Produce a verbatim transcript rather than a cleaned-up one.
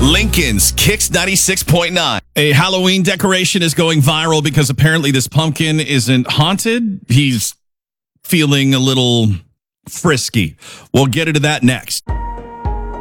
Lincoln's Kicks ninety-six point nine. A Halloween decoration is going viral because apparently this pumpkin isn't haunted. He's feeling a little frisky. We'll get into that next.